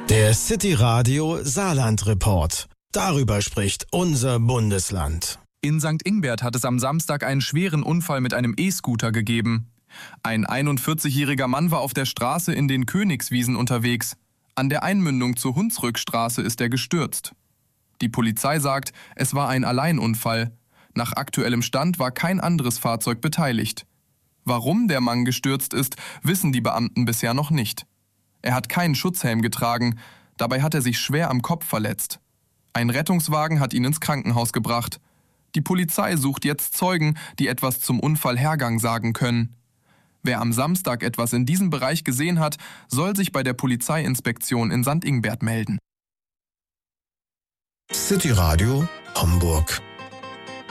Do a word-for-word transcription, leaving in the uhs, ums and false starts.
Der City Radio Saarland Report. Darüber spricht unser Bundesland. In Sankt Ingbert hat es am Samstag einen schweren Unfall mit einem E-Scooter gegeben. Ein einundvierzigjähriger Mann war auf der Straße in den Königswiesen unterwegs. An der Einmündung zur Hunsrückstraße ist er gestürzt. Die Polizei sagt, es war ein Alleinunfall. Nach aktuellem Stand war kein anderes Fahrzeug beteiligt. Warum der Mann gestürzt ist, wissen die Beamten bisher noch nicht. Er hat keinen Schutzhelm getragen, dabei hat er sich schwer am Kopf verletzt. Ein Rettungswagen hat ihn ins Krankenhaus gebracht. Die Polizei sucht jetzt Zeugen, die etwas zum Unfallhergang sagen können. Wer am Samstag etwas in diesem Bereich gesehen hat, soll sich bei der Polizeiinspektion in Sankt Ingbert melden. City Radio Hamburg.